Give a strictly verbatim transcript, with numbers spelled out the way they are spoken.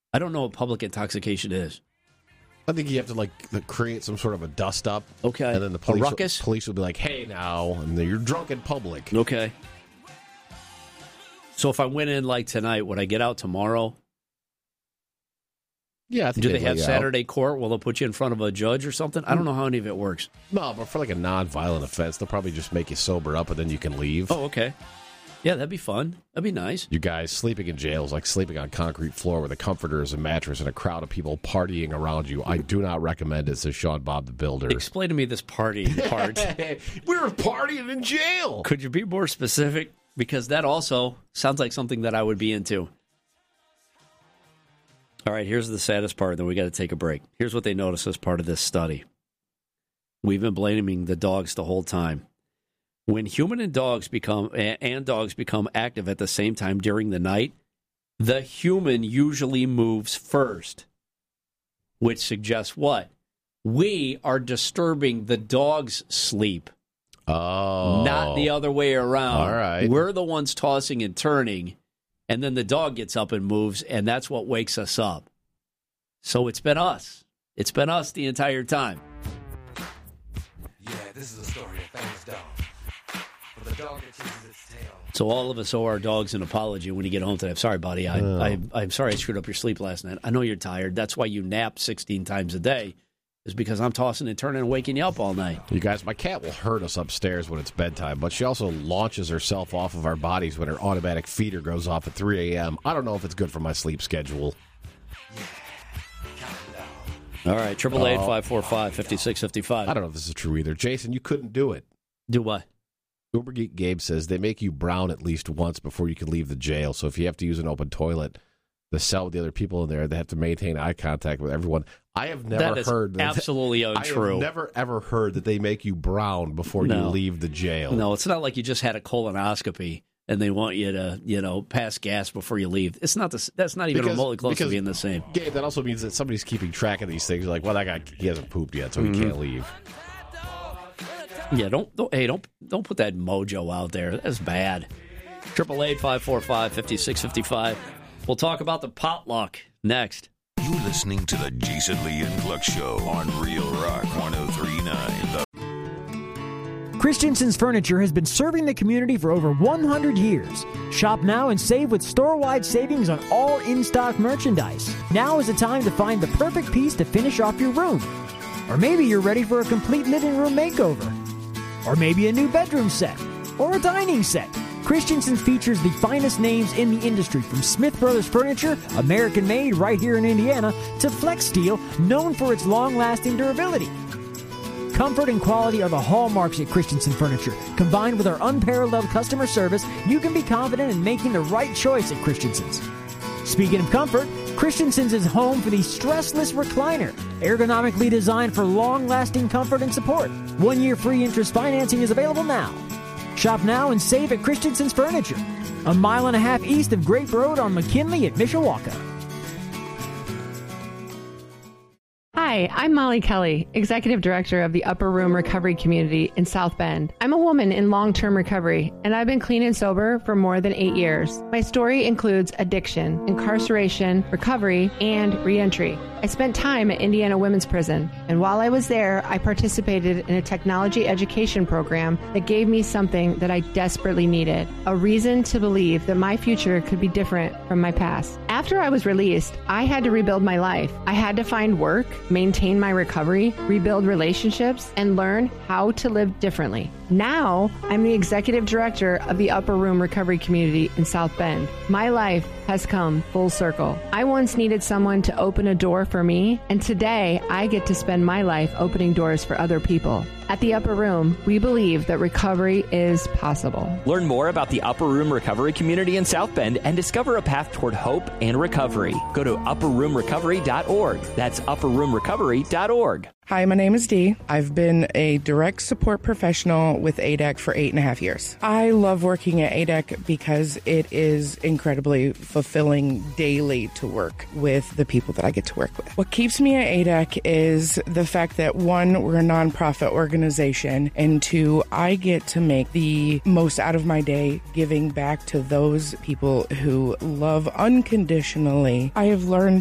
I don't know what public intoxication is. I think you have to like create some sort of a dust up. Okay. And then the police, a ruckus? Will, police will be like, hey, now, and you're drunk in public. Okay. So if I went in like tonight, would I get out tomorrow? Yeah, I think Do they have Saturday out. court? Will they put you in front of a judge or something? I don't know how any of it works. No, but for like a non-violent offense, they'll probably just make you sober up and then you can leave. Oh, okay. Yeah, that'd be fun. That'd be nice. You guys sleeping in jail is like sleeping on concrete floor with a comforter as a mattress and a crowd of people partying around you. I do not recommend it, says Sean Bob the Builder. Explain to me this partying part. We were partying in jail. Could you be more specific? Because that also sounds like something that I would be into. All right, here's the saddest part, then we got to take a break. Here's what they noticed as part of this study. We've been blaming the dogs the whole time. When human and dogs become and dogs become active at the same time during the night, the human usually moves first, which suggests what? We are disturbing the dog's sleep. Oh. Not the other way around. All right. We're the ones tossing and turning, and then the dog gets up and moves, and that's what wakes us up. So it's been us. It's been us the entire time. Yeah, this is a story of famous dog. The dog that chases its tail. So all of us owe our dogs an apology when you get home today. I'm sorry, buddy. I, Oh. I, I'm sorry I screwed up your sleep last night. I know you're tired. That's why you nap sixteen times a day, is because I'm tossing and turning and waking you up all night. You guys, my cat will hurt us upstairs when it's bedtime, but she also launches herself off of our bodies when her automatic feeder goes off at three a.m. I don't know if it's good for my sleep schedule. All right, triple eight five four five fifty six fifty five. I don't know if this is true either. Jason, you couldn't do it. Do what? Uber Geek Gabe says they make you brown at least once before you can leave the jail. So if you have to use an open toilet, the cell with the other people in there, they have to maintain eye contact with everyone. I have never That is heard that. absolutely untrue. I have never ever heard that they make you brown before No. you leave the jail. No, it's not like you just had a colonoscopy and they want you to, you know, pass gas before you leave. It's not the, that's not even Because- remotely close to because- being the same. Gabe, that also means that somebody's keeping track of these things. Like, well, that guy, he hasn't pooped yet, so Mm-hmm. he can't leave. Yeah, don't, don't hey, don't don't put that mojo out there. That's bad. Triple eight five four five fifty six fifty five. We'll talk about the potluck next. You're listening to the Jason Lee and Gluck Show on Real Rock one oh three point nine. The Christensen's Furniture has been serving the community for over one hundred years. Shop now and save with store-wide savings on all in-stock merchandise. Now is the time to find the perfect piece to finish off your room. Or maybe you're ready for a complete living room makeover. Or maybe a new bedroom set. Or a dining set. Christensen's features the finest names in the industry, from Smith Brothers Furniture, American-made right here in Indiana, to Flex Steel, known for its long-lasting durability. Comfort and quality are the hallmarks at Christensen Furniture. Combined with our unparalleled customer service, you can be confident in making the right choice at Christensen's. Speaking of comfort, Christensen's is home for the stressless recliner, ergonomically designed for long-lasting comfort and support. One-year free interest financing is available now. Shop now and save at Christensen's Furniture, a mile and a half east of Grape Road on McKinley at Mishawaka. Hi, I'm Molly Kelly, Executive Director of the Upper Room Recovery Community in South Bend. I'm a woman in long-term recovery, and I've been clean and sober for more than eight years. My story includes addiction, incarceration, recovery, and reentry. I spent time at Indiana Women's Prison, and while I was there, I participated in a technology education program that gave me something that I desperately needed, a reason to believe that my future could be different from my past. After I was released, I had to rebuild my life. I had to find work, maintain my recovery, rebuild relationships, and learn how to live differently. Now, I'm the executive director of the Upper Room Recovery Community in South Bend. My life has come full circle. I once needed someone to open a door for me, and today I get to spend my life opening doors for other people. At the Upper Room, we believe that recovery is possible. Learn more about the Upper Room Recovery Community in South Bend and discover a path toward hope and recovery. Go to upper room recovery dot org. That's upper room recovery dot org. Hi, my name is Dee. I've been a direct support professional with A D E C for eight and a half years. I love working at A D E C because it is incredibly fulfilling daily to work with the people that I get to work with. What keeps me at A D E C is the fact that, one, we're a nonprofit organization, and two, I get to make the most out of my day giving back to those people who love unconditionally. I have learned